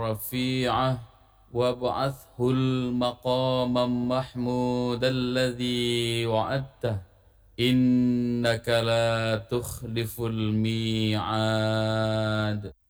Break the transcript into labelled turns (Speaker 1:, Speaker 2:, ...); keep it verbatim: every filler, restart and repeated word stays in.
Speaker 1: رفيعه وابعثه المقام المحمود الذي وعدته إنك لا تخلف الميعاد.